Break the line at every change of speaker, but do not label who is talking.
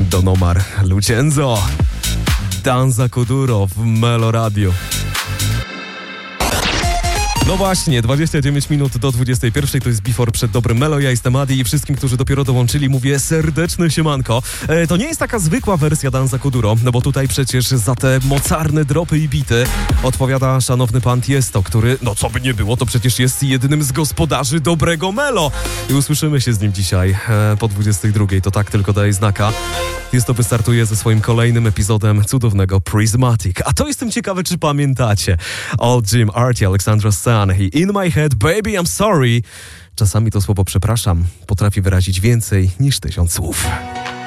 Don Omar, Lucenzo, Danza Kuduro w Melo Radio. No właśnie, 29 minut do 21, to jest Before przed dobrym Melo. Ja jestem Adi i wszystkim, którzy dopiero dołączyli, mówię serdeczne siemanko. To nie jest taka zwykła wersja Danza Kuduro, no bo tutaj przecież za te mocarne dropy i bity odpowiada szanowny pan Tiesto, który, no co by nie było, to przecież jest jednym z gospodarzy dobrego Melo. I usłyszymy się z nim dzisiaj po 22, to tak tylko daje znaka. Tiesto wystartuje ze swoim kolejnym epizodem cudownego Prismatic. A to jestem ciekawy, czy pamiętacie. Old Jim, Artie, Alexandra Stan i In My Head, Baby I'm Sorry. Czasami to słowo przepraszam potrafi wyrazić więcej niż 1000 słów.